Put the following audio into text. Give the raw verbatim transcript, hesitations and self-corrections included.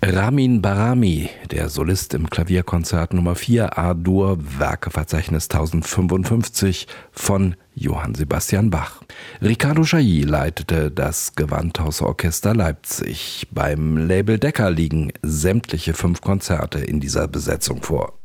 Ramin Bahrami, der Solist im Klavierkonzert Nummer vier A-Dur, Werkeverzeichnis tausendfünfundfünfzig von Johann Sebastian Bach. Ricardo Chailly leitete das Gewandhausorchester Leipzig. Beim Label Decca liegen sämtliche fünf Konzerte in dieser Besetzung vor.